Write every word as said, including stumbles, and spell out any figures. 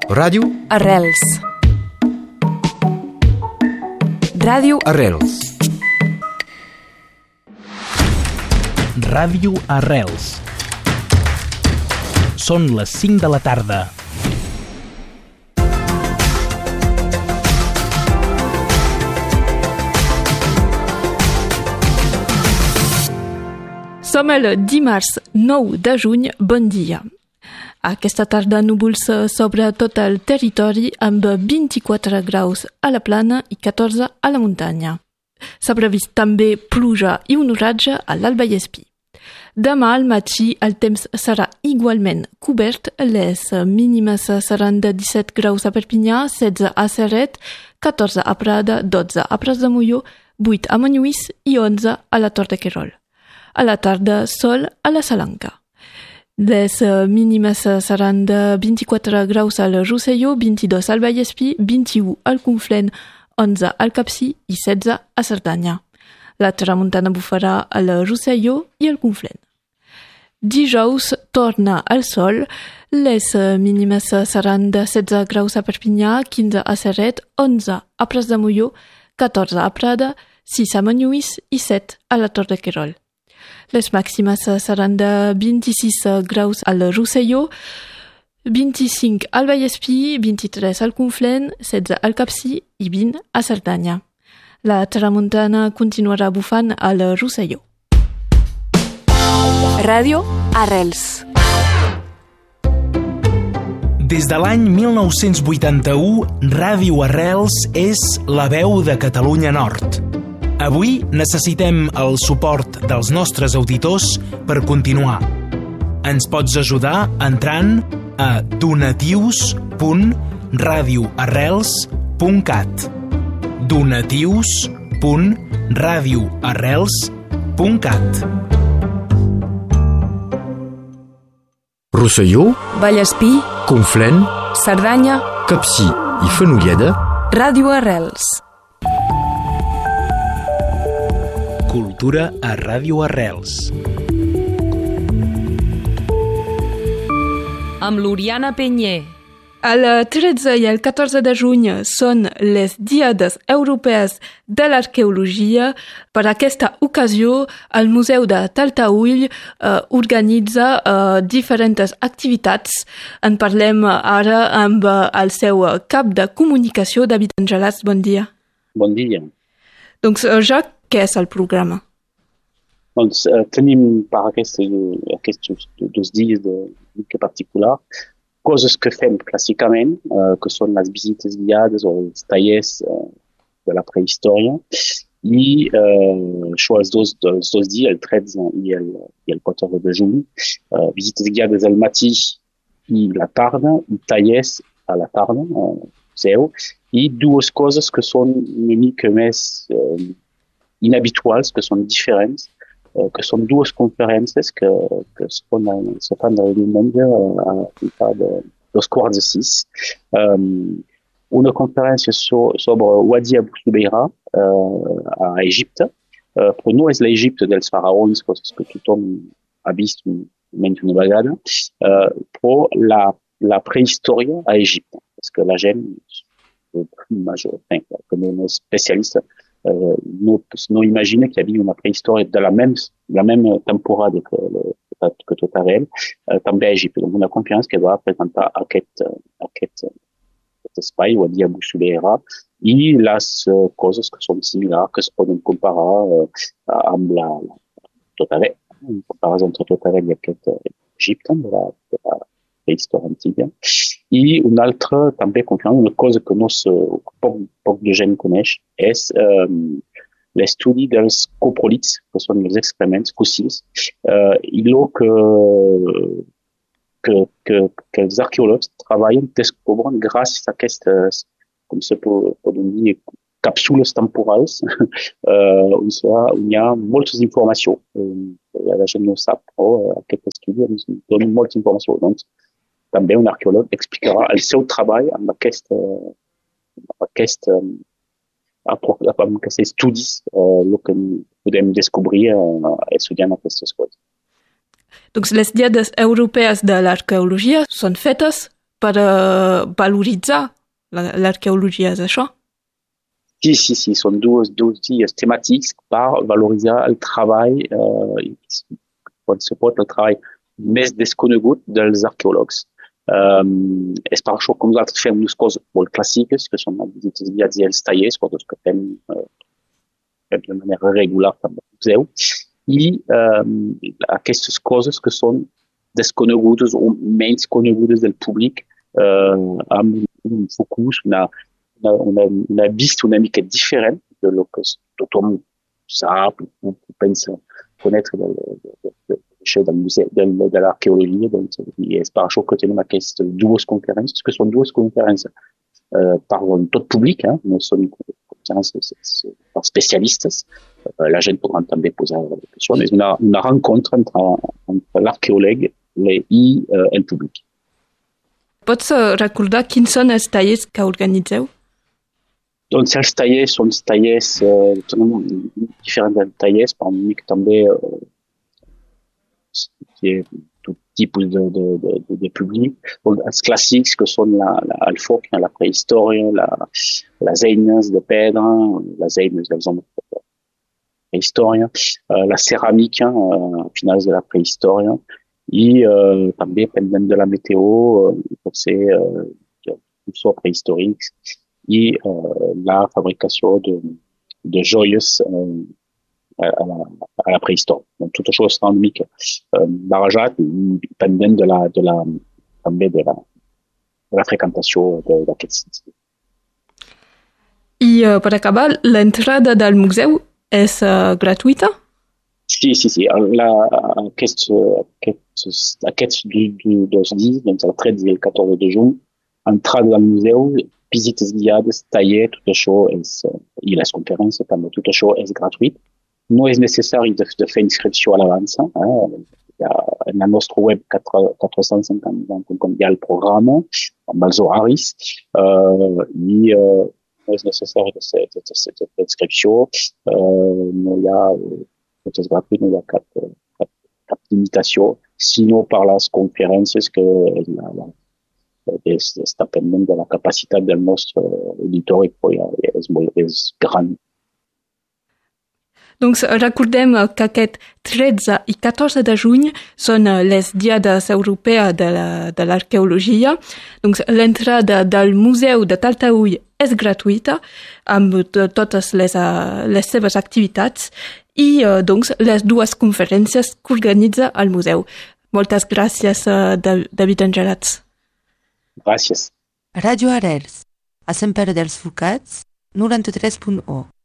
Ràdio Arrels. Ràdio Arrels. Ràdio Arrels. Són les cinc de la tarda. Som el dimarts nou de juny. Bon dia. Aquesta tarda núvols sobre tot el territori amb vint-i-quatre graus a la plana i catorze a la muntanya. S'ha previst també pluja i un oratge a l'Alt Vallespir. Demà al matí el temps serà igualment cobert. Les mínimes seran de disset graus a Perpinyà, setze a Ceret, catorze a Prada, dotze a Prats de Molló, vuit a Montlluís i onze a la Tor de Querol. A la tarda, sol a la Salanca. Les mínimes seran de vint-i-quatre graus al Rosselló, vint-i-dos al Vallespir, vint-i-u al Conflent, onze al Capcir i setze a Cerdanya. La tramuntana bufarà al Rosselló i al Conflent. Dijous torna el sol. Les mínimes seran de setze graus a Perpinyà, quinze a Ceret, onze a Prats de Molló, catorze a Prada, sis a Montlluís i set a la Tor de Querol. Les màximes seran de vint-i-sis graus al Rosselló, vint-i-cinc al Vallespir, vint-i-tres al Conflent, setze al Capcir i vint a Cerdanya. La tramuntana continuarà bufant al Rosselló. Ràdio Arrels. Des de l'any mil nou-cents vuitanta-u, Ràdio Arrels és la veu de Catalunya Nord. Avui necessitem el suport dels nostres auditors per continuar. Ens pots ajudar entrant a donatius punt radio arrels punt cat. donatius punt radio arrels punt cat. Rosselló, Vallespir, Conflent, Cerdanya, Capcir i Fenolleda. Ràdio Arrels. Cultura a Ràdio Arrels. Amb l'Oriana Penyer. El tretze i el catorze de juny són les Diades Europees de l'Arqueologia. Per aquesta ocasió, el Museu de Talteüll eh, organitza eh, diferents activitats. En parlem ara amb el seu cap de comunicació, David Angelàs. Bon dia. Bon dia. Doncs, Jacques, què és el programa? Doncs uh, tenim per aquests, aquests dos dies de mica particular coses que fem clàssicament, uh, que són les visites guiades o els tallers uh, de la prehistòria, i uh, això els dos, els dos dies, el tretze i el, i el catorze de juny, uh, visites guiades al matí i la tarda, i tallers a la tarda, uh, museu, i dues coses que són una mica més uh, inhabituals, que són diferents, eh, que són dues conferències que, que es, fan, se fan el diumenge a, a de, dos quarts de sis. Um, una conferència so, sobre Wadi Abou Zubeira uh, a Egipte, uh, però no és l'Egipte dels faraons, coses que tothom ha vist menys una vegada, uh, però la, la prehistòria a Egipte, perquè que la gent, major, que no és especialista, Uh, no, no imagina qu'il y avait une préhistoire de la même, la même temporada que, le, que tot arrel, uh, també a Egipte. Donc, una conférence que va presentar aquest, aquest, aquest espai, Wadi Abou Zubeira, i les uh, coses que són similars, que es poden comparar uh, amb la, la tot arrel, en comparació entre tot arrel i aquest uh, Egipte, de la, de la prehistòria antiga. I una altra, també, una cosa que no se, poc, poc de gent coneix, és um, l'estudi dels coprolits, que són els excrements fossils, uh, i el que, que, que, que els arqueòlegs treballen, descobren gràcies a aquestes, com se pot, podem dir, càpsules temporals, uh, on, on hi ha moltes informacions. Um, la gent no sap, però aquest estudi ens dona molta informació. Doncs, també un arqueòleg explicarà el seu treball amb aquest, amb aquest, amb aquests estudis, el que podem descobrir estudiant aquestes coses. Donc, les Diades Europees de l'Arqueologia són fetes per uh, valoritzar l'arqueologia, és això? Sí, sí, sí, són dos, dos dies temàtics per valoritzar el treball, eh, quan se pot, el treball més desconegut dels arqueòlegs. Um, és per això que nosaltres fem unes coses molt clàssiques, que són les visites guiades i els tallers, coses que fem, uh, fem de manera regular també al museu, i um, aquestes coses que són desconegudes o menys conegudes del públic, uh, amb un focus, una, una, una, una vista una mica diferent de lo que tothom sap o pensa conèixer del, del, del, del museu, del, de l'arqueologia. Donc, i és per això que tenim aquestes dues conferències, que són dues conferències uh, per tot públic, eh? No són conferències per especialistes. Uh, la gent podrà també posar la qüestió. És una, una rencontre entre, entre l'arqueòleg i uh, el públic. Pots recordar quins són els tallers que organitzeu? Doncs els tallers són tallers, eh, diferents tallers, per mi que també eh, hi ha tot tipus de, de, de, de públic. Donc, els clàssics que són la, la, el foc, la prehistòria, la, les eines de pedra, les eines dels homes de prehistòria, eh, la ceràmica eh, a finals de la prehistòria i eh, també, pendent de la meteo, eh, pot ser eh, so prehistòrics i eh, la fabricació de, de joies eh, a, la, a la prehistòria. Donc, tot això està una mica eh, barrejat, pendent de la, de la, també de la, de la freqüentació d'aquests sits. I uh, per acabar, l'entrada del museu és uh, gratuïta? Sí, sí, sí. La, aquests, aquests, aquests dos dies, doncs el tretze i el catorze de juny, entrada al museu, visites guiades, taller, tot això és, i les conferències també, tot això és gratuït. No és necessari de, de fer inscripció a l'avança. Eh? Hi ha, en el nostre web quatre cents cinquanta hi ha el programa amb els horaris eh, i eh, no és necessari de fer inscripció. Eh, no hi ha, tot és gratuït, no hi ha cap, cap, cap limitació, sinó per les conferències que la, la és, està pendent de la capacitat del nostre auditori, però és, molt, és gran. Doncs recordem que aquest tretze i catorze de juny són les diades europees de l'arqueologia. Doncs l'entrada del Museu de Talteüll és gratuïta, amb totes les, les seves activitats, i doncs les dues conferències que organitza el museu. Moltes gràcies, David Angelats. Gràcies. Ràdio Arrels, a Sant Pere dels Fucats, noranta-tres punt u.